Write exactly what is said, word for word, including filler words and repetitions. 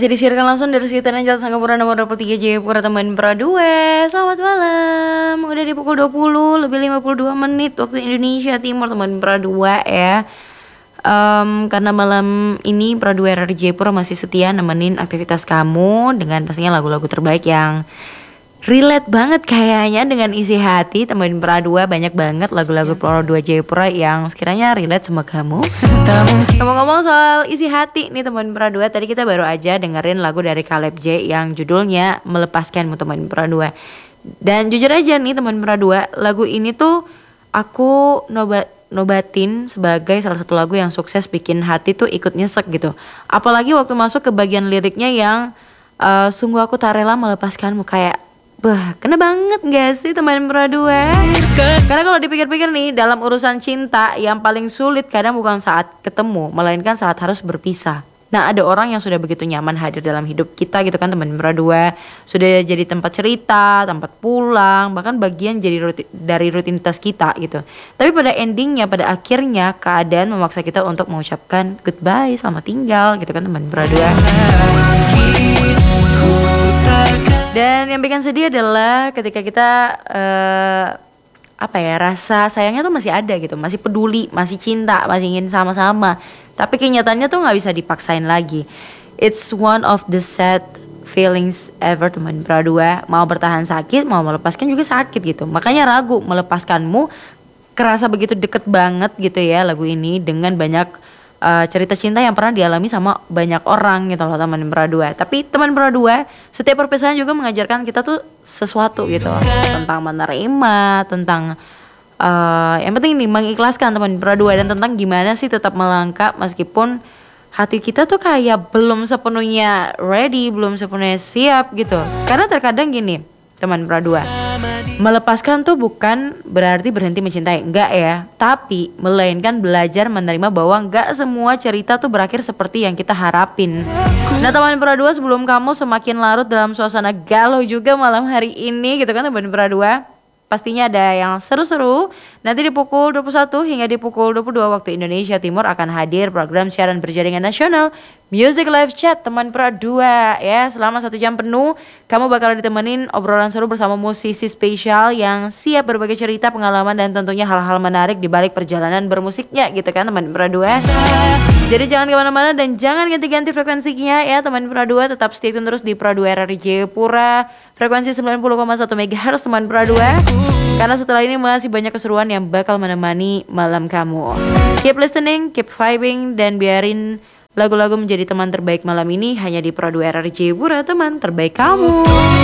Masih disiarkan langsung dari sekitaran Jalan Sanggapura nomor dua puluh tiga Jayapura teman Pra dua. Selamat malam. Udah di pukul dua puluh lebih lima puluh dua menit waktu Indonesia Timur teman Pra dua ya. Um, karena malam ini Pra dua R R Jayapura masih setia nemenin aktivitas kamu dengan pastinya lagu-lagu terbaik yang relate banget kayaknya dengan isi hati teman Pra dua. Banyak banget lagu-lagu Pra dua Jayapura yang sekiranya relate sama kamu. Ngomong-ngomong soal isi hati nih teman Pra dua, tadi kita baru aja dengerin lagu dari Caleb J yang judulnya Melepaskanmu teman Pra dua. Dan jujur aja nih teman Pra dua, lagu ini tuh aku nobat nobatin sebagai salah satu lagu yang sukses bikin hati tuh ikut nyesek gitu. Apalagi waktu masuk ke bagian liriknya yang uh, sungguh aku tak rela melepaskanmu, kayak wah, kena banget gak sih teman Pra dua? Karena kalau dipikir-pikir nih, dalam urusan cinta yang paling sulit kadang bukan saat ketemu, melainkan saat harus berpisah. Nah, ada orang yang sudah begitu nyaman hadir dalam hidup kita gitu kan teman Pra dua. Sudah jadi tempat cerita, tempat pulang, bahkan bagian jadi rutin, dari rutinitas kita gitu. Tapi pada endingnya, pada akhirnya keadaan memaksa kita untuk mengucapkan goodbye, selamat tinggal gitu kan teman Pra dua. Dan yang bikin sedih adalah ketika kita uh, apa ya, rasa sayangnya tuh masih ada gitu, masih peduli, masih cinta, masih ingin sama-sama. Tapi kenyataannya tuh nggak bisa dipaksain lagi. It's one of the sad feelings ever teman Pra dua. Mau bertahan sakit, mau melepaskan juga sakit gitu. Makanya ragu melepaskanmu, kerasa begitu deket banget gitu ya lagu ini dengan banyak Uh, cerita cinta yang pernah dialami sama banyak orang gitu loh teman Pra dua. Tapi teman Pra dua, setiap perpisahan juga mengajarkan kita tuh sesuatu gitu loh, tentang menerima, tentang uh, yang penting nih mengikhlaskan teman Pra dua, dan tentang gimana sih tetap melangkah meskipun hati kita tuh kayak belum sepenuhnya ready, belum sepenuhnya siap gitu. Karena terkadang gini teman Pra dua, melepaskan tuh bukan berarti berhenti mencintai, enggak ya. Tapi melainkan belajar menerima bahwa enggak semua cerita tuh berakhir seperti yang kita harapin. Nah teman Pra dua, sebelum kamu semakin larut dalam suasana galau juga malam hari ini gitu kan teman Pra dua, pastinya ada yang seru-seru. Nanti di pukul dua puluh satu hingga di pukul dua puluh dua waktu Indonesia Timur akan hadir program siaran berjaringan nasional Music Live Chat teman Pra dua ya. Selama satu jam penuh kamu bakal ditemenin obrolan seru bersama musisi spesial yang siap berbagi cerita, pengalaman, dan tentunya hal-hal menarik di balik perjalanan bermusiknya gitu kan teman Pra dua. Jadi jangan kemana-mana dan jangan ganti-ganti frekuensinya ya teman Pra dua. Tetap stay tune terus di Pra dua R R Jayapura frekuensi sembilan puluh koma satu megahertz teman Pra dua. Karena setelah ini masih banyak keseruan yang bakal menemani malam kamu. Keep listening, keep vibing, dan biarin lagu-lagu menjadi teman terbaik malam ini hanya di Pra dua R R Jayapura, teman terbaik kamu.